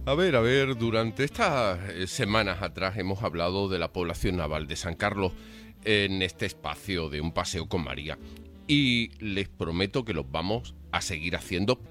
A ver, durante estas semanas atrás hemos hablado de la población naval de San Carlos en este espacio de un paseo con María. Y les prometo que los vamos a seguir haciendo